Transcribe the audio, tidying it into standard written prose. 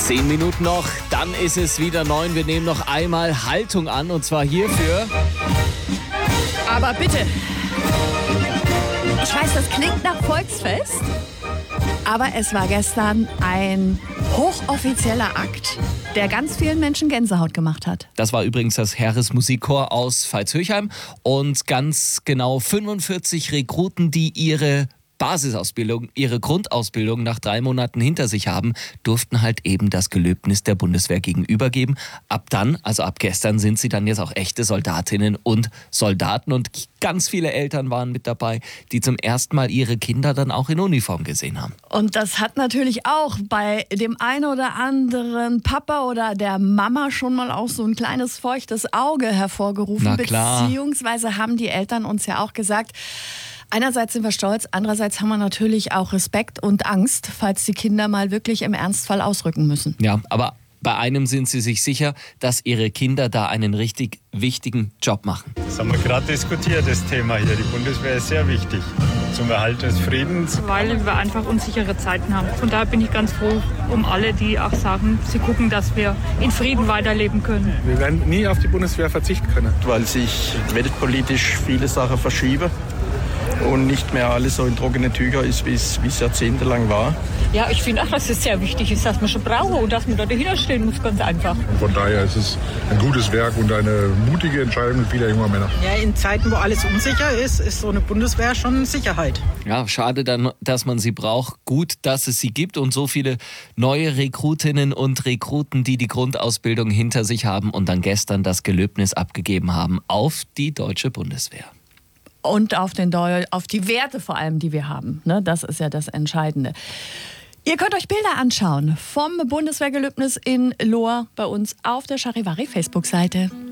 10 Minuten noch, dann ist es wieder 9. Wir nehmen noch einmal Haltung an und zwar hierfür. Aber bitte. Ich weiß, das klingt nach Volksfest, aber es war gestern ein hochoffizieller Akt, der ganz vielen Menschen Gänsehaut gemacht hat. Das war übrigens das Heeresmusikchor aus Veitshöchheim und ganz genau 45 Rekruten, die ihre Basisausbildung, ihre Grundausbildung nach 3 Monaten hinter sich haben, durften halt eben das Gelöbnis der Bundeswehr gegenübergeben. Ab dann, also ab gestern, sind sie dann jetzt auch echte Soldatinnen und Soldaten und ganz viele Eltern waren mit dabei, die zum ersten Mal ihre Kinder dann auch in Uniform gesehen haben. Und das hat natürlich auch bei dem einen oder anderen Papa oder der Mama schon mal auch so ein kleines feuchtes Auge hervorgerufen. Na klar. Beziehungsweise haben die Eltern uns ja auch gesagt, einerseits sind wir stolz, andererseits haben wir natürlich auch Respekt und Angst, falls die Kinder mal wirklich im Ernstfall ausrücken müssen. Ja, aber bei einem sind sie sich sicher, dass ihre Kinder da einen richtig wichtigen Job machen. Das haben wir gerade diskutiert, das Thema hier. Die Bundeswehr ist sehr wichtig zum Erhalt des Friedens. Weil wir einfach unsichere Zeiten haben. Von daher bin ich ganz froh um alle, die auch sagen, sie gucken, dass wir in Frieden weiterleben können. Wir werden nie auf die Bundeswehr verzichten können. Weil sich weltpolitisch viele Sachen verschieben und nicht mehr alles so in trockene Tücher ist, wie es jahrzehntelang war. Ja, ich finde auch, dass es sehr wichtig ist, dass man schon braucht und dass man da dahinter stehen muss, ganz einfach. Und von daher ist es ein gutes Werk und eine mutige Entscheidung vieler junger Männer. Ja, in Zeiten, wo alles unsicher ist, ist so eine Bundeswehr schon Sicherheit. Ja, schade dann, dass man sie braucht. Gut, dass es sie gibt und so viele neue Rekrutinnen und Rekruten, die die Grundausbildung hinter sich haben und dann gestern das Gelöbnis abgegeben haben auf die deutsche Bundeswehr. Und auf die Werte vor allem, die wir haben. Ne? Das ist ja das Entscheidende. Ihr könnt euch Bilder anschauen vom Bundeswehrgelöbnis in Lohr bei uns auf der Charivari Facebook-Seite.